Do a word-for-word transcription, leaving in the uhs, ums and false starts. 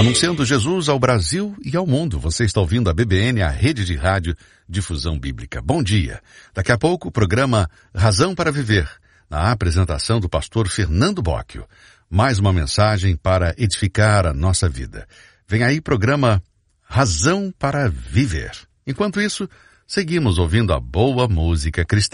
Anunciando Jesus ao Brasil e ao mundo. Você está ouvindo a B B N, a rede de rádio Difusão Bíblica. Bom dia. Daqui a pouco o programa Razão para Viver, na apresentação do pastor Fernando Bocchio. Mais uma mensagem para edificar a nossa vida. Vem aí programa Razão para Viver. Enquanto isso, seguimos ouvindo a boa música cristã.